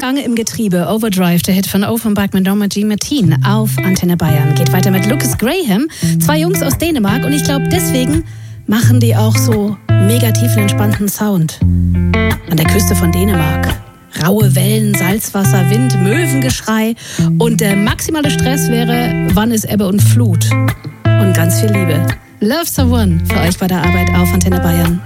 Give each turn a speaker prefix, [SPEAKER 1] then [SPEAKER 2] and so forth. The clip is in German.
[SPEAKER 1] Gange im Getriebe. Overdrive, der Hit von Offenbach mit Norma Jean Martin auf Antenne Bayern. Geht weiter mit Lucas Graham, 2 Jungs aus Dänemark. Und ich glaube, deswegen machen die auch so mega tiefen, entspannten Sound. An der Küste von Dänemark. Raue Wellen, Salzwasser, Wind, Möwengeschrei. Und der maximale Stress wäre, wann ist Ebbe und Flut? Und ganz viel Liebe. Love Someone für euch bei der Arbeit auf Antenne Bayern.